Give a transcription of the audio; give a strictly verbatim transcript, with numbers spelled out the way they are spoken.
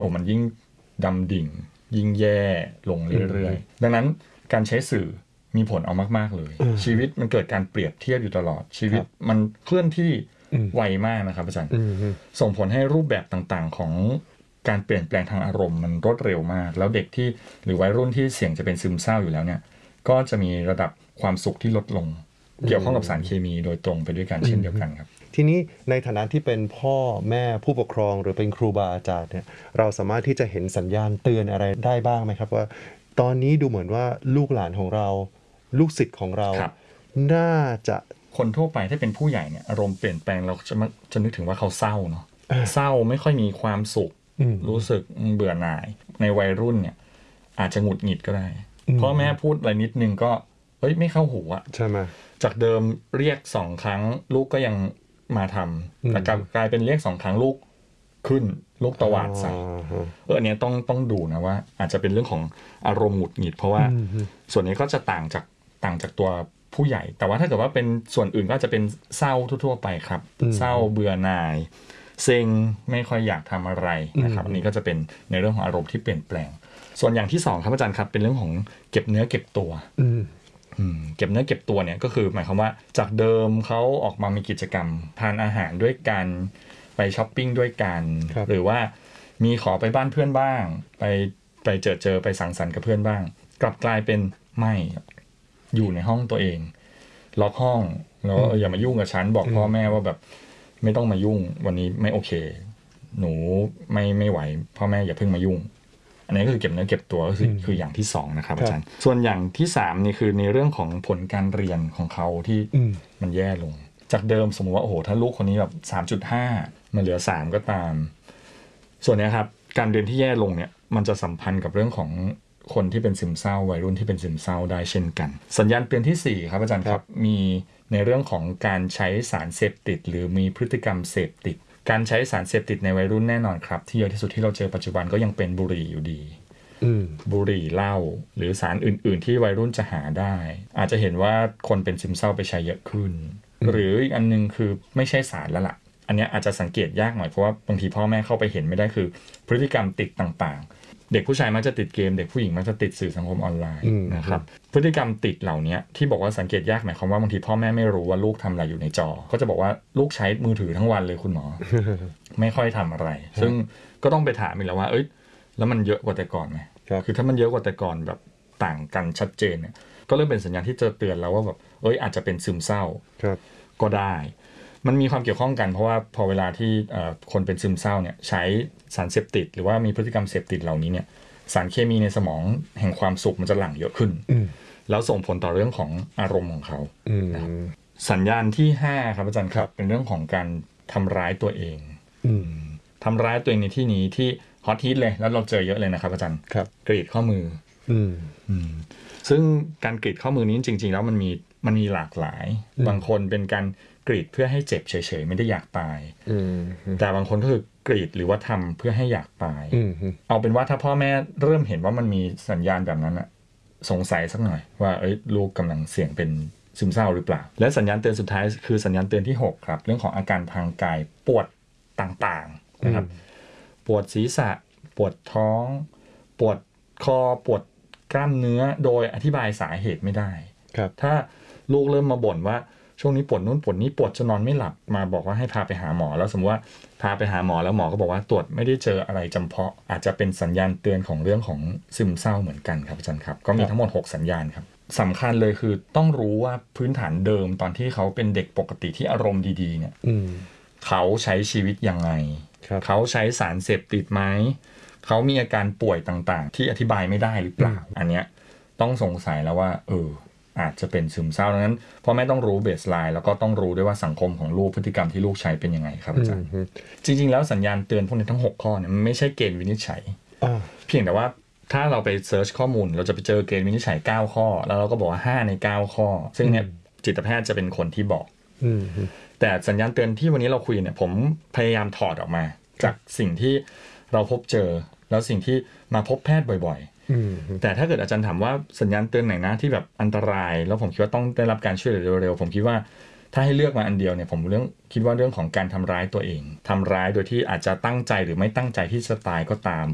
โอ้มันยิ่งดำดิ่งยิ่งแย่ลงเรื่อยๆดังนั้นการใช้สื่อมีผลเอามากๆเลยชีวิตมันเกิดการเปรียบเทียบอยู่ตลอดชีวิตมันเคลื่อนที่ไวมากนะครับอาจารย์ส่งผลให้รูปแบบต่างๆของการเปลี่ยนแปลงทางอารมณ์มันรวดเร็วมากแล้วเด็กที่หรือวัยรุ่นที่เสี่ยงจะเป็นซึมเศร้าอยู่แล้วเนี่ยก็จะมีระดับความสุขที่ลดลงเกี่ยวข้องกับสารเคมีโดยตรงไปด้วยกันเช่นเดียวกันครับทีนี้ในฐานะที่เป็นพ่อแม่ผู้ปกครองหรือเป็นครูบาอาจารย์เนี่ยเราสามารถที่จะเห็นสัญญาณเตือนอะไรได้บ้างไหมครับว่าตอนนี้ดูเหมือนว่าลูกหลานของเราลูกศิษย์ของเราน่าจะคนทั่วไปถ้าเป็นผู้ใหญ่เนี่ยอารมณ์เปลี่ยนแปลงเราจะจะนึกถึงว่าเขาเศร้าเนาะเศร้าไม่ค่อยมีความสุขรู้สึกเบื่อหน่ายในวัยรุ่นเนี่ยอาจจะหงุดหงิดก็ได้พ่อแม่พูดอะไรนิดนึงก็เอ้ยไม่เข้าหูอะใช่ไหมจากเดิมเรียกสองครั้งลูกก็ยังมาทำแต่กลายเป็นเรียกสองครั้งลูกขึ้นลูกตวาดใส่เอออันนี้ต้องต้องดูนะว่าอาจจะเป็นเรื่องของอารมณ์หงุดหงิดเพราะว่าส่วนนี้ก็จะต่างจากต่างจากตัวผู้ใหญ่แต่ว่าถ้าเกิดว่าเป็นส่วนอื่นก็จะเป็นเศร้าทั่วๆไปครับเศร้าเบื่อหน่ายเซ็งไม่ค่อยอยากทำอะไรนะครับอันนี้ก็จะเป็นในเรื่องของอารมณ์ที่เปลี่ยนแปลงส่วนอย่างที่สองครับอาจารย์ครับเป็นเรื่องของเก็บเนื้อเก็บตัวเก็บเนื้อเก็บตัวเนี่ยก็คือหมายความว่าจากเดิมเขาออกมามีกิจกรรมทานอาหารด้วยกันไปช้อปปิ้งด้วยกันหรือว่ามีขอไปบ้านเพื่อนบ้างไปไปเจอเจอไปสังสรรค์กับเพื่อนบ้างกลับกลายเป็นไม่อยู่ในห้องตัวเองล็อกห้องแล้วอย่ามายุ่งกับฉันบอกพ่อแม่ว่าแบบไม่ต้องมายุ่งวันนี้ไม่โอเคหนูไม่ไม่ไหวพ่อแม่อย่าเพิ่งมายุ่งอันนี้ก็คือเก็บเนื้อเก็บตัวก็คือคืออย่างที่สองนะครับอาจารย์ส่วนอย่างที่สามนี่คือในเรื่องของผลการเรียนของเขาที่มันแย่ลงจากเดิมสมมติว่าโอ้โหถ้าลูกคนนี้แบบ สามจุดห้า มันเหลือสามก็ตามส่วนนี้ครับการเรียนที่แย่ลงเนี่ยมันจะสัมพันธ์กับเรื่องของคนที่เป็นซึมเศร้าวัยรุ่นที่เป็นซึมเศร้าได้เช่นกันสัญญาณเตือนที่สี่ครับอาจารย์ครับมีในเรื่องของการใช้สารเสพติดหรือมีพฤติกรรมเสพติดการใช้สารเสพติดในวัยรุ่นแน่นอนครับที่เยอะที่สุดที่เราเจอปัจจุบันก็ยังเป็นบุหรี่อยู่ดีบุหรี่เหล้าหรือสารอื่นๆที่วัยรุ่นจะหาได้อาจจะเห็นว่าคนเป็นซึมเศร้าไปใช้เยอะขึ้นหรืออีกอันนึงคือไม่ใช่สารแล้วล่ะอันนี้อาจจะสังเกตยากหน่อยเพราะว่าบางทีพ่อแม่เข้าไปเห็นไม่ได้คือพฤติกรรมติดต่างๆเด็กผู้ชายมักจะติดเกมเด็กผู้หญิงมักจะติดสื่อสังคมออนไลน์นะครับพฤติกรรมติดเหล่านี้ที่บอกว่าสังเกตยากหมายความว่าบางทีพ่อแม่ไม่รู้ว่าลูกทำอะไรอยู่ในจอก็จะบอกว่าลูกใช้มือถือทั้งวันเลยคุณหมอ ไม่ค่อยทำอะไรซึ่งก็ต้องไปถามอีกแล้วว่าเอ้ยแล้วมันเยอะกว่าแต่ก่อนไหมคือถ้ามันเยอะกว่าแต่ก่อนแบบต่างกันชัดเจนเนี่ยก็เริ่มเป็นสัญญาณที่จะเตือนแล้วว่าแบบเอ้ยอาจจะเป็นซึมเศร้าก็ได้มันมีความเกี่ยวข้องกันเพราะว่าพอเวลาที่คนเป็นซึมเศร้าเนี่ยใช้สารเสพติดหรือว่ามีพฤติกรรมเสพติดเหล่านี้เนี่ยสารเคมีในสมองแห่งความสุขมันจะหลั่งเยอะขึ้นแล้วส่งผลต่อเรื่องของอารมณ์ของเขานะครับสัญญาณที่ห้าครับอาจารย์ครับเป็นเรื่องของการทำร้ายตัวเองทำร้ายตัวเองในที่นี้ที่ฮอตฮิตเลยแล้วเราเจอเยอะเลยนะครับอาจารย์กรีดข้อมือซึ่งการกรีดข้อมือนี้จริงๆแล้วมันมีมันมีหลากหลายบางคนเป็นการกรีดเพื่อให้เจ็บเฉยๆไม่ได้อยากตายแต่บางคนก็คือกรีดหรือว่าทำเพื่อให้อยากตายเอาเป็นว่าถ้าพ่อแม่เริ่มเห็นว่ามันมีสัญญาณแบบนั้นอะสงสัยสักหน่อยว่าเอ้ยลูกกำลังเสี่ยงเป็นซึมเศร้าหรือเปล่าและสัญญาณเตือนสุดท้ายคือสัญญาณเตือนที่หกครับเรื่องของอาการทางกายปวดต่างๆนะครับปวดศีรษะปวดท้องปวดคอปวดกล้ามเนื้อโดยอธิบายสาเหตุไม่ได้ถ้าลูกเริ่มมาบ่นว่าช่วงนี้ปวดนู้นปวดนี้ปวดจนนอนไม่หลับมาบอกว่าให้พาไปหาหมอแล้วสมมติว่าพาไปหาหมอแล้วหมอก็บอกว่าตรวจไม่ได้เจออะไรจำเพาะอาจจะเป็นสัญญาณเตือนของเรื่องของซึมเศร้าเหมือนกันครับอาจารย์ครับก็มีทั้งหมดหกสัญญาณครับสำคัญเลยคือต้องรู้ว่าพื้นฐานเดิมตอนที่เขาเป็นเด็กปกติที่อารมณ์ดีๆเนี่ยเขาใช้ชีวิตยังไงเขาใช้สารเสพติดไหมเขามีอาการป่วยต่างๆที่อธิบายไม่ได้หรือเปล่าอันเนี้ยต้องสงสัยแล้วว่าเอออาจจะเป็นซึมเศร้าดังนั้นพ่อแม่ต้องรู้เบสไลน์แล้วก็ต้องรู้ด้วยว่าสังคมของลูกพฤติกรรมที่ลูกใช้เป็นยังไงครับอาจารย์จริงๆแล้วสัญญาณเตือนพวกนี้ทั้งหกข้อเนี่ยมันไม่ใช่เกณฑ์วินิจฉัยเพียงแต่ว่าถ้าเราไปเซิร์ชข้อมูลเราจะไปเจอเกณฑ์วินิจฉัยเก้าข้อแล้วเราก็บอกว่าห้าในเก้าข้อซึ่งเนี่ยจิตแพทย์จะเป็นคนที่บอกแต่สัญญาณเตือนที่วันนี้เราคุยเนี่ยผมพยายามถอดออกมาจากสิ่งที่เราพบเจอแล้วสิ่งที่มาพบแพทย์บ่อยๆแต่ถ้าเกิดอาจารย์ถามว่าสัญญาณเตือนไหนนะที่แบบอันตรายแล้วผมคิดว่าต้องได้รับการช่วยเหลือเร็วๆผมคิดว่าถ้าให้เลือกมาอันเดียวเนี่ยผมเรื่องคิดว่าเรื่องของการทำร้ายตัวเองทำร้ายโดยที่อาจจะตั้งใจหรือไม่ตั้งใจที่จะตายก็ตาม